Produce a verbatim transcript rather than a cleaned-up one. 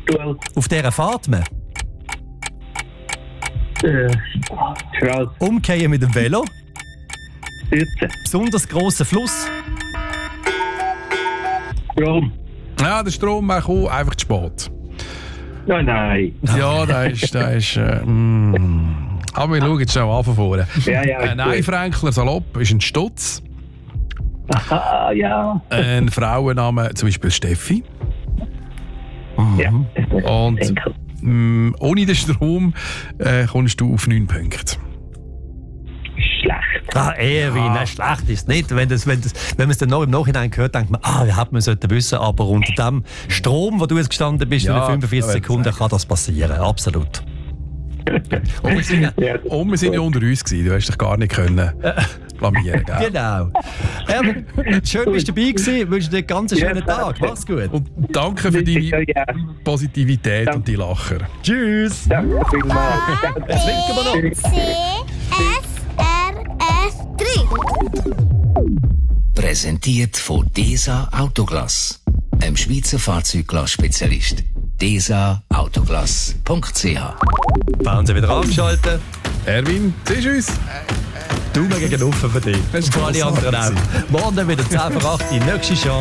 Duell. Auf dieser fahrt man. Äh, Straße. Umkehren mit dem Velo. vierzehn. Besonders grosser Fluss. Strom. Ja, der Strom war gekommen, einfach zu spät. Nein, nein. Ja, da ist... Da ist äh, mm. Aber wir schauen jetzt schon an von vorne. Ja, ja. Ein Einfränkler Salopp ist ein Stutz. Aha, ja. Ein Frauenname, zum Beispiel Steffi. Ja. Und Enkel. mm, ohne den Strom äh, kommst du auf neun Punkte. Schlecht. Ah, Erwin, Ja. nein, schlecht ist es nicht. Wenn, das, wenn, das, wenn man es dann noch im Nachhinein hört, denkt man, ah, wir hätten es wissen, aber unter dem Strom, wo du jetzt gestanden bist, Ja, in den fünfundvierzig ja, Sekunden, kann das passieren. Absolut. Und wir sind ja, Ja. und wir sind ja unter uns gewesen. Du hast dich gar nicht können blamieren, gell? Genau. Erwin, schön, bist du dabei gewesen. Ich wünsche dir einen ganz schönen Ja, Tag. Mach's gut. Und danke für Ja, deine ja. Positivität Danke. und die Lacher. Tschüss. Danke vielmals. Jetzt winken wir noch. C S R S drei. Präsentiert von DESA Autoglass, einem Schweizer Fahrzeugglas-Spezialist. desa autoglass punkt c h. Fernsehen wieder angeschaltet. Erwin, siehst du uns? Daumen gegen offen für dich. Das ist Und für alle anderen grossartig. auch. Morgen wieder zehn vor acht, die nächste Chance.